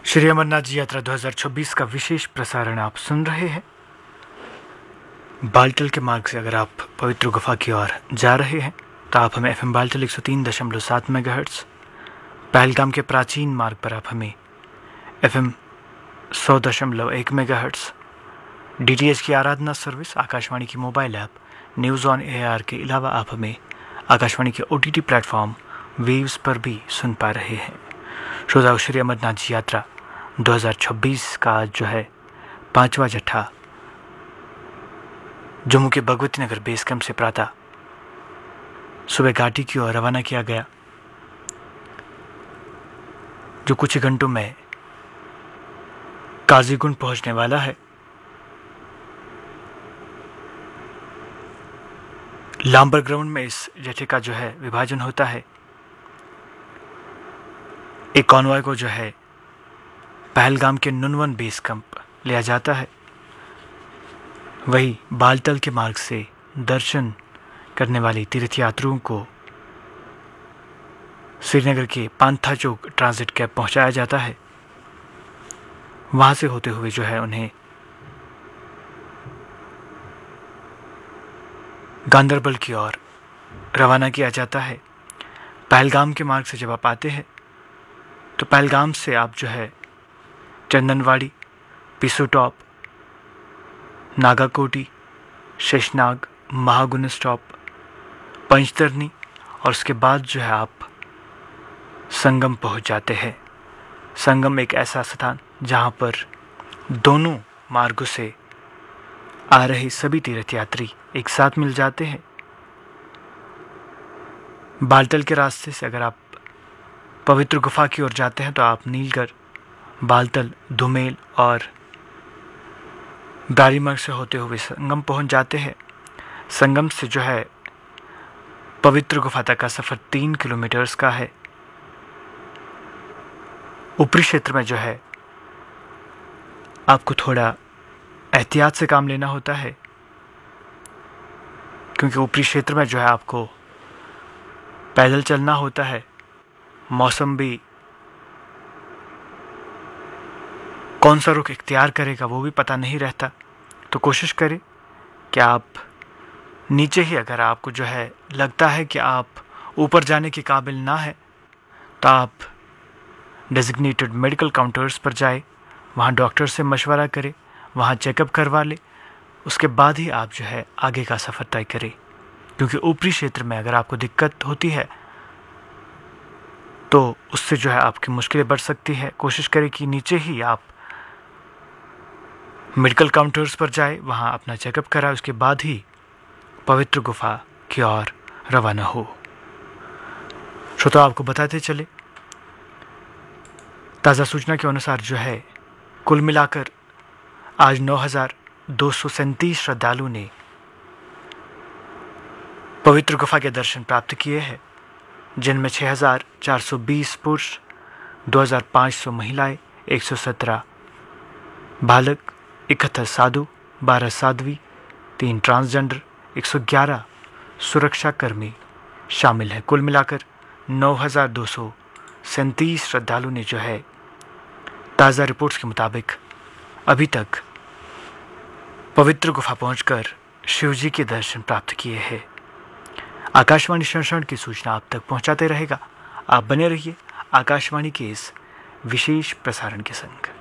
श्री अमरनाथ जी यात्रा 2026 का विशेष प्रसारण आप सुन रहे हैं। बालटल के मार्ग से अगर आप पवित्र गुफा की ओर जा रहे हैं तो आप हमें FM बालटल 103.7 मेगाहर्ट्ज़, पहलगाम के प्राचीन मार्ग पर आप हमें FM 100.1 मेगाहर्ट्ज़, DTH की आराधना सर्विस, आकाशवाणी की mobile app news on AIR के अलावा आप हमें आकाशवाणी के OTT प्लेटफॉर्म वेव्स पर भी सुन पा रहे हैं। श्रोताओ, श्री अमरनाथ जी यात्रा 2026 का आज जो है 5वां जत्था जम्मू के भगवती नगर बेस कैंप से प्रातः सुबह घाटी की ओर रवाना किया गया, जो कुछ ही घंटों में काजीगुंड पहुंचने वाला है। लांबर ग्राउंड में इस जत्थे का जो है विभाजन होता है। एक कॉन्वॉय को जो है पहलगाम के नुनवन बेस कैंप लिया जाता है। वही बालटल के मार्ग से दर्शन करने वाले तीर्थयात्रियों को श्रीनगर के पांथा चौक ट्रांजिट कैंप पहुंचाया जाता है। वहां से होते हुए जो है उन्हें गांदरबल की ओर रवाना किया जाता है। पहलगाम के मार्ग से जब आप आते हैं तो पहलगाम से आप जो है चंदनवाड़ी, पिसू टॉप, नागाकोटी, शेषनाग, महागुन स्टॉप, पंचतरनी और उसके बाद जो है आप संगम पहुंच जाते हैं। संगम एक ऐसा स्थान जहां पर दोनों मार्गों से आ रहे सभी तीर्थयात्री एक साथ मिल जाते हैं। बालटल के रास्ते से अगर आप पवित्र गुफा की ओर जाते हैं तो आप नीलगढ़, बालटल, धुमेल और दारीमार्ग से होते हुए संगम पहुंच जाते हैं। संगम से जो है पवित्र गुफा तक का सफ़र 3 किलोमीटर्स का है। ऊपरी क्षेत्र में जो है आपको थोड़ा एहतियात से काम लेना होता है, क्योंकि ऊपरी क्षेत्र में जो है आपको पैदल चलना होता है। मौसम भी कौन सा रुख इख्तियार करेगा वो भी पता नहीं रहता, तो कोशिश करें कि आप नीचे ही, अगर आपको जो है लगता है कि आप ऊपर जाने के काबिल ना है तो आप डेजिग्नेटेड मेडिकल काउंटर्स पर जाए, वहाँ डॉक्टर से मशवरा करें, वहाँ चेकअप करवा ले, उसके बाद ही आप जो है आगे का सफ़र तय करें। क्योंकि ऊपरी क्षेत्र में अगर आपको दिक्कत होती है तो उससे जो है आपकी मुश्किलें बढ़ सकती है। कोशिश करें कि नीचे ही आप मेडिकल काउंटर्स पर जाए, वहाँ अपना चेकअप कराए, उसके बाद ही पवित्र गुफा की ओर रवाना हो। श्रोता, आपको बताते चले, ताज़ा सूचना के अनुसार जो है कुल मिलाकर आज 9,237 श्रद्धालु ने पवित्र गुफा के दर्शन प्राप्त किए हैं, जिनमें 6,420 पुरुष, 2,500 महिलाएं, 117 बालक, 71 साधु, 12 साध्वी, 3 ट्रांसजेंडर, 111 सुरक्षा कर्मी शामिल हैं। कुल मिलाकर 9,237 श्रद्धालु ने जो है ताज़ा रिपोर्ट्स के मुताबिक अभी तक पवित्र गुफा पहुंचकर शिवजी के दर्शन प्राप्त किए हैं। आकाशवाणी क्षण की सूचना आप तक पहुंचाते रहेगा। आप बने रहिए आकाशवाणी के इस विशेष प्रसारण के संग।